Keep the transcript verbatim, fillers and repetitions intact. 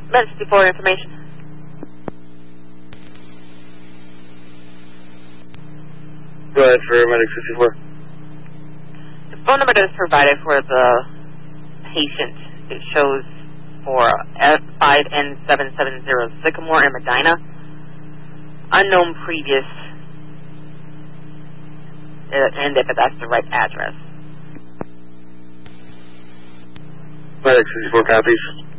Med sixty-four information. Go ahead for Medic sixty-four. The phone number that is provided for the patient, it shows for F five N seven seven zero Sycamore in Medina. Unknown previous, uh, and if that's the right address. Medic sixty-four copies.